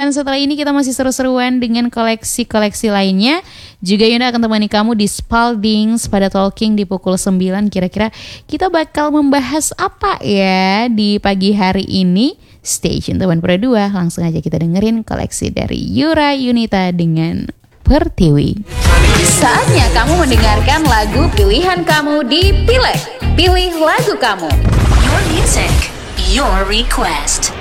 Dan setelah ini kita masih seru-seruan dengan koleksi-koleksi lainnya. Juga Yunda akan temani kamu di Spaldings pada Talking di pukul 9. Kira-kira kita bakal membahas apa ya di pagi hari ini? Stay tune teman Pro 2. Langsung aja kita dengerin koleksi dari Yura Yunita dengan Pertiwi. Saatnya kamu mendengarkan lagu pilihan kamu di Pileg. Pilih lagu kamu. Your music, your request.